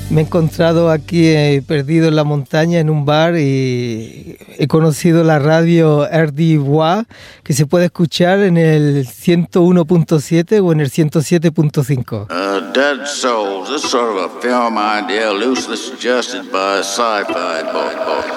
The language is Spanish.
Me he encontrado aquí perdido en la montaña en un bar y he conocido la radio RDY que se puede escuchar en el 101.7 o en el 107.5. Dead Souls, this sort of a film idea loosely suggested by Sci-Fi.